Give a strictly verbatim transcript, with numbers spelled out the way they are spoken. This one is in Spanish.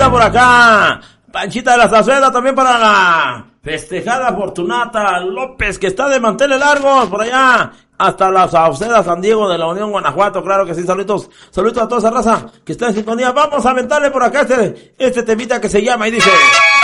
anda por acá. Panchita de la Sauceda, también para la festejada Fortunata López, que está de manteles largos por allá. Hasta la Sauceda, San Diego de la Unión, Guanajuato, claro que sí, saludos, saludos a toda esa raza que está en sintonía. Vamos a aventarle por acá este, este temita que se llama y dice...